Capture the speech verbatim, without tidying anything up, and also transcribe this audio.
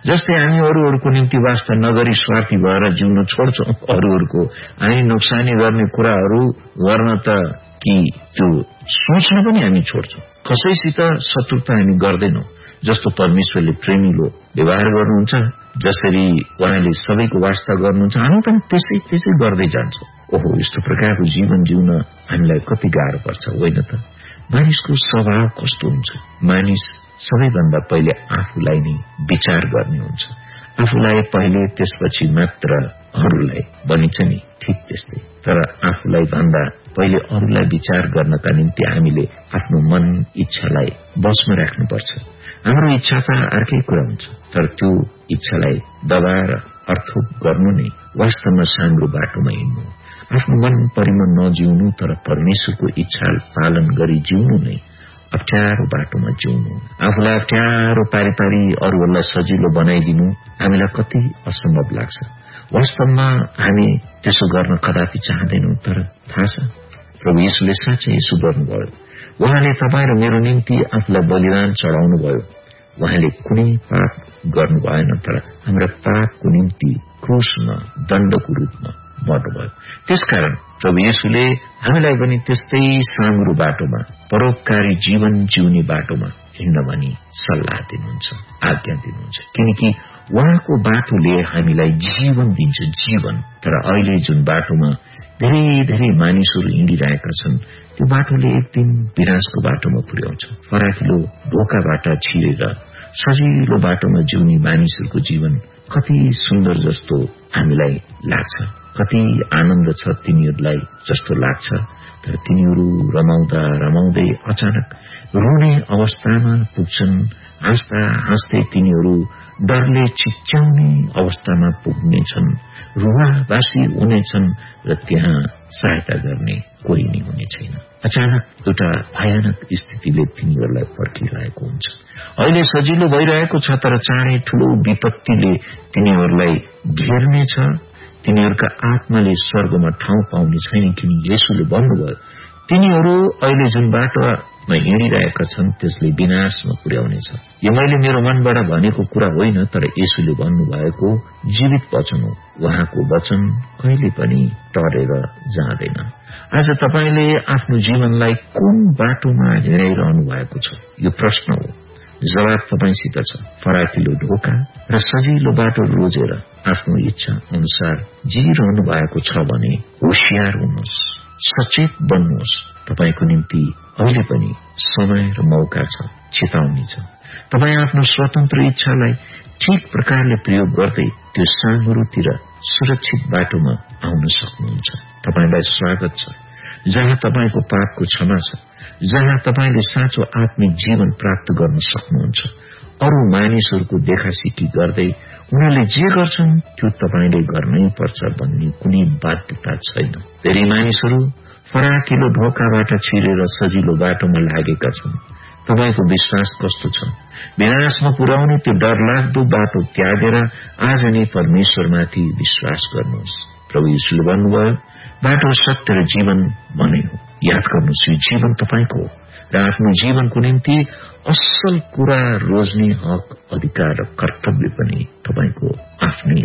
जस्तै हामी अरूहरूको निम्ति वास्ता नगरी स्वार्थी भएर जिउन छोड्छौं, अरूहरूको हामी नोक्सानी गर्ने कुराहरू गर्न त कि त्यो सोच्न पनि हामी छोड्छौं। कसैसित शत्रुता हामी गर्दैनौं। जस्तो परमेश्वरले प्रेमिलो व्यवहार गर्नुहुन्छ, जसरी उहाँले सबैको वास्ता गर्नुहुन्छ, हामी पनि त्यसै त्यसै गर्दै जान्छौं। ओहो, यस्तो प्रकारको जीवन जिउन हामीलाई कति गाह्रो पर्छ होइन त? मानिसको स्वभाव कस्तो हुन्छ? मानिस सबैभन्दा पहिले आफूलाई नै विचार गर्ने हुन्छ। आफूलाई पहिले, त्यसपछि मात्र अरूलाई। भनिन्छ नि ठीक त्यस्तै। तर आफूलाई भन्दा पहिले अरूलाई विचार गर्नका निम्ति हामीले आफ्नो मन इच्छालाई बसमा राख्नुपर्छ। हाम्रो इच्छा त अर्कै कुरा हुन्छ, तर त्यो इच्छालाई दबाएर अर्थोप गर्नु नै वास्तवमा साङ्ग्रो बाटोमा हिँड्नु। आफ्नो मन परिमा नजिउनु, तर परमेश्वरको इच्छा पालन गरी जिउनु नै अप्ठ्यारो बाटोमा जिउनु। आफूलाई अप्ठ्यारो पारी पारी अरूहरूलाई सजिलो बनाइदिनु हामीलाई कति असम्भव लाग्छ। वास्तवमा हामी त्यसो गर्न कदापि चाहँदैनौं, तर थाहा छ प्रभु येशूले साँच्चै यसो गर्नुभयो। उहाँले तपाईँ र मेरो निम्ति आफूलाई बलिदान चढाउनु भयो। उहाँले कुनै पाप गर्नु भएन, तर हाम्रा पापको निम्ति क्रुसमा दण्डको रूपमा मर्नुभयो। त्यसकारण प्रभु येशूले हामीलाई पनि त्यस्तै साङ्ग्रो बाटोमा, परोपकारी जीवन जिउने बाटोमा हिँड्न भनी सल्लाह दिनुहुन्छ, आज्ञा दिनुहुन्छ। किनकि उहाँको बाटोले हामीलाई जीवन दिन्छ, जीवन। तर अहिले जुन बाटोमा धेरै धेरै मानिसहरू हिँडिरहेका छन्, त्यो बाटोले एक दिन विनाशको बाटोमा पुर्याउँछ। फराकिलो ढोकाबाट छिरेर सजिलो बाटोमा जिउने मानिसहरूको जीवन कति सुन्दर जस्तो हामीलाई लाग्छ, कति आनन्द छ तिनीहरूलाई जस्तो लाग्छ। तर तिनीहरू रमाउँदा रमाउँदै अचानक रुने अवस्थामा पुग्छन्। हाँस्दा हाँस्दै तिनीहरू डरले चिच्याउने अवस्थामा पुग्नेछन्, रुवाबासी हुनेछन् र त्यहाँ सहायता गर्ने कोही नै हुने छैन। अचानक एउटा भयानक स्थितिले तिनीहरूलाई पर्खिरहेको हुन्छ। अहिले सजिलो भइरहेको छ, तर चाँडै ठूलो विपत्तिले तिनीहरूलाई घेर्नेछ। तिनीहरूका आत्माले स्वर्गमा ठाउँ पाउने छैन, किन येशूले भन्नुभयो तिनीहरू अहिले जुन बाटोमा हिँडिरहेका छन् त्यसले विनाशमा पुर्याउनेछ। यो मैले मेरो मनबाट भनेको कुरा होइन, तर येशूले भन्नुभएको जीवित वचन हो। उहाँको वचन कहिले पनि टरेर जाँदैन। आज तपाईले आफ्नो जीवनलाई कुन बाटोमा हिँडाइरहनु भएको छ? यो प्रश्न हो। जवाब तपाईसित छ। फराकिलो ढोका र सजिलो बाटो रोजेर आफ्नो इच्छा अनुसार जिइरहनु भएको छ भने होशियार हुनुहोस्, सचेत बन्नुहोस्। तपाईको निम्ति अहिले पनि समय र मौका छ, चेतावनी छ। तपाई आफ्नो स्वतन्त्र इच्छालाई ठीक प्रकारले प्रयोग गर्दै त्यो साँघुरोतिर सुरक्षित बाटोमा आउन सक्नुहुन्छ। तपाईलाई स्वागत छ जहाँ तपाईको पापको क्षमा छ, जहाँ तपाईले साँचो आत्मिक जीवन प्राप्त गर्न सक्नुहुन्छ। अरू मानिसहरूको देखासिकी गर्दै उनीहरूले जे गर्छन् त्यो तपाईले गर्नै पर्छ भन्ने कुनै बाध्यता छैन। धेरै मानिसहरू फराकिलो ढोकाबाट छिरेर सजिलो बाटोमा लागेका छन्। तपाईको विश्वास कस्तो छ? विनाशमा पुर्याउने त्यो डरलाग्दो बाटो त्यागेर आज नै परमेश्वरमाथि विश्वास गर्नुहोस्। प्रभु येशूले भन्नुभयो, बाटो सत्य र जीवन भने हो। याद गर्नुहोस्, यो जीवन तपाईको हो र आफ्नो जीवनको निम्ति असल कुरा रोज्ने हक, अधिकार र कर्तव्य पनि तपाईको आफ्नै